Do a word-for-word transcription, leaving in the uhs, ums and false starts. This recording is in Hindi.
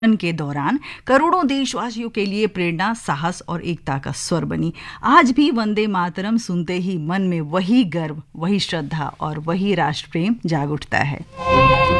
के दौरान करोड़ों देशवासियों के लिए प्रेरणा, साहस और एकता का स्वर बनी। आज भी वंदे मातरम सुनते ही मन में वही गर्व, वही श्रद्धा और वही राष्ट्र प्रेम जाग उठता है।